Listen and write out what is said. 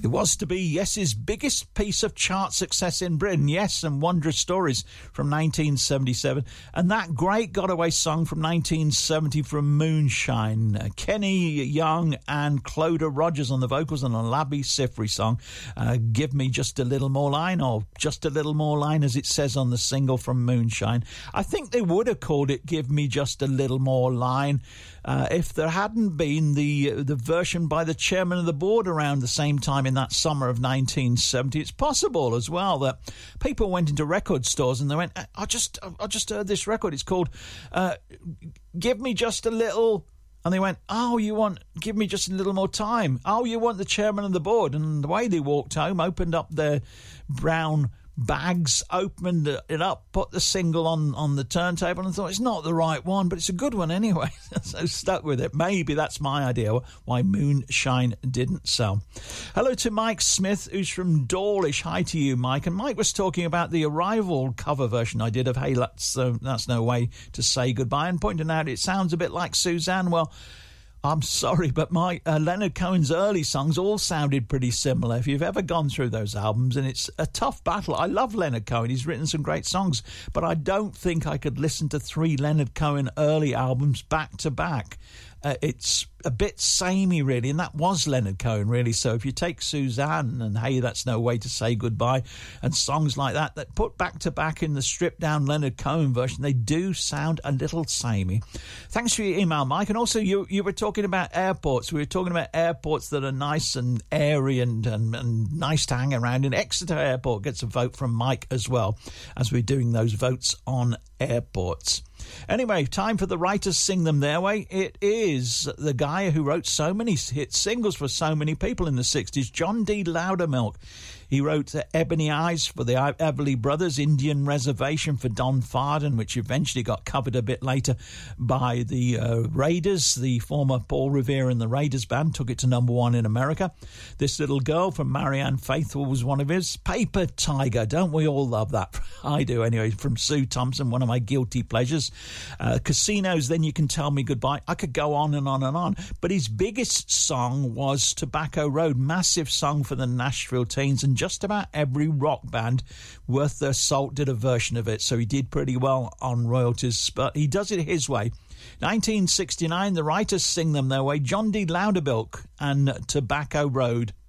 It was to be Yes's biggest piece of chart success in Britain, Yes and Wondrous Stories from 1977, and that great Got-Away song from 1970 from Moonshine. Kenny Young and Clodagh Rogers on the vocals on a Labby Sifry song, Give Me Just a Little More Line, or Just a Little More Line as it says on the single from Moonshine. I think they would have called it Give Me Just a Little More Line if there hadn't been the version by the chairman of the board around the same time in that summer of 1970. It's possible as well that people went into record stores and they went, I just heard this record. It's called Give Me Just a Little... And they went, oh, you want, give me just a little more time. Oh, you want the chairman of the board. And the way they walked home, opened up their brown bags, opened it up, put the single on the turntable and thought, it's not the right one, but it's a good one anyway. So stuck with it. Maybe that's my idea why Moonshine didn't sell. Hello to Mike Smith, who's from Dawlish. Hi to you, Mike. And Mike was talking about the Arrival cover version I did of Hey, That's No Way to Say Goodbye, and pointing out it sounds a bit like Suzanne. Well, I'm sorry, but my Leonard Cohen's early songs all sounded pretty similar. If you've ever gone through those albums, and it's a tough battle. I love Leonard Cohen. He's written some great songs, but I don't think I could listen to 3 Leonard Cohen early albums back to back. It's a bit samey, really, and that was Leonard Cohen, really. So if you take Suzanne and Hey, That's No Way to Say Goodbye and songs like that put back to back in the stripped-down Leonard Cohen version, they do sound a little samey. Thanks for your email, Mike. And also, you were talking about airports. We were talking about airports that are nice and airy and nice to hang around. And Exeter Airport gets a vote from Mike as well, as we're doing those votes on airports. Anyway, time for the writers sing them their way. It is the guy who wrote so many hit singles for so many people in the 60s, John D. Loudermilk. He wrote Ebony Eyes for the Everly Brothers, Indian Reservation for Don Farden, which eventually got covered a bit later by the Raiders. The former Paul Revere and the Raiders band took it to number 1 in America. This Little Girl from Marianne Faithfull was one of his. Paper Tiger, don't we all love that? I do anyway, from Sue Thompson, one of my guilty pleasures. Casinos, Then You Can Tell Me Goodbye. I could go on and on and on. But his biggest song was Tobacco Road, massive song for the Nashville teens, and just about every rock band worth their salt did a version of it, so he did pretty well on royalties, but he does it his way. 1969, the writers sing them their way, John D. Loudermilk and Tobacco Road.